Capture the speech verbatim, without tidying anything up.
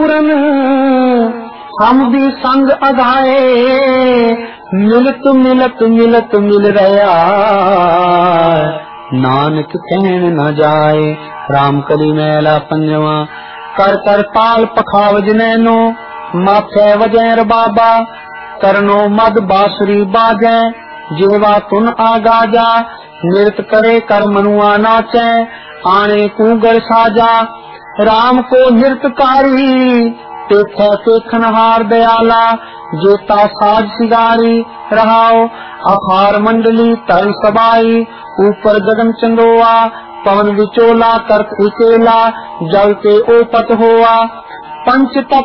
पूरन हम भी संग अधाए, मिलत मिलत मिलत मिल रहा नानक कहन न जाए। राम कली मैला पंजवा कर कर ताल पखावज नैनो, माथे वजैर बाबा करनो मद बासुरी बाजै, जेवा तुन आगाजा नृत करे कर मनुआ नाचै, आने कूगर साजा राम को नृतकारी, देखै देखनहार दयाला जेता साज सिगारी, रहाओ अपार मंडली तल सबाई, ऊपर गगन चंदोआ पवन विचोला करत उकेला, जल के ओपत होआ पंच तप